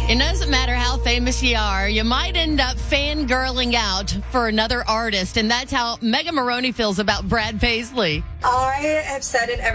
It doesn't matter how famous you are, you might end up fangirling out for another artist, and that's how Megan Moroney feels about Brad Paisley. I have said it ever